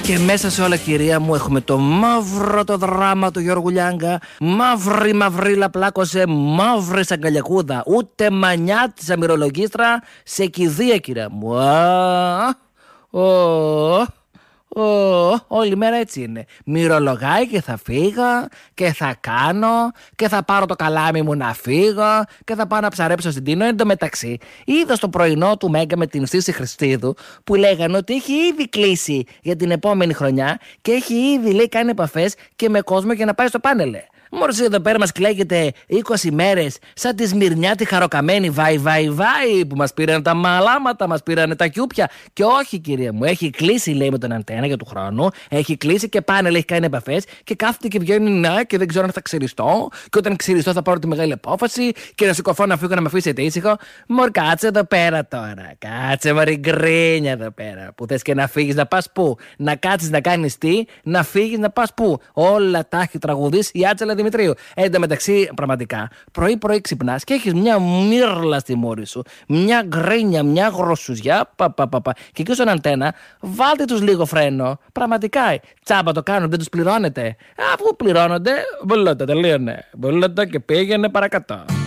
Και μέσα σε όλα, κυρία μου, έχουμε το μαύρο το δράμα του Γιώργου Λιάγκα. Μαύρη μαυρίλα πλάκωσε, μαύρη σαγκαλιακούδα. Ούτε μανιά της αμυρολογίστρα σε κηδεία, κυρία μου. Όλη μέρα έτσι είναι. Μυρολογάει και θα φύγω και θα κάνω και θα πάρω το καλάμι μου να φύγω και θα πάω να ψαρέψω στην Τίνο. Εν τω μεταξύ, είδα στο πρωινό του Μέγκα με την Σύση Χριστίδου που λέγανε ότι έχει ήδη κλείσει για την επόμενη χρονιά και έχει ήδη, λέει, κάνει επαφές και με κόσμο για να πάει στο πάνελ. Μόλις εδώ πέρα μας κλαίγεται 20 μέρες σαν τη Σμυρνιά τη χαροκαμένη βάι που μας πήραν τα μαλάματα, μας πήραν τα κιούπια. Και όχι, κυρία μου, έχει κλείσει, λέει, με τον Αντένα για του χρόνου. Έχει κλείσει και πάνελ, έχει κάνει επαφές και κάθεται και βγαίνει να και δεν ξέρω αν θα ξυριστώ. Και όταν ξυριστώ θα πάρω τη μεγάλη απόφαση και να σηκωθώ να φύγω να με αφήσετε ήσυχο. Μωρ, κάτσε εδώ πέρα τώρα. Κάτσε, μωρή γκρίνια εδώ πέρα. Που θες και να φύγεις να πας πού? Να κάτσεις να κάνεις τι? Να φύγεις να πας πού? Όλα τα έχει τραγουδήσει η Άτζελα Δημητρίου. Εν τω μεταξύ, πραγματικά, πρωί-πρωί ξυπνάς και έχεις μια μύρλα στη μούρη σου, μια γκρίνια, μια γροσουζιά. Και εκεί στον Αντένα, βάλτε τους λίγο φρένο. Πραγματικά, τσάμπα το κάνουν, δεν τους πληρώνετε. Αφού πληρώνονται, βουλώτα, τελείωνε. Βουλώτα και πήγαινε παρακατώ.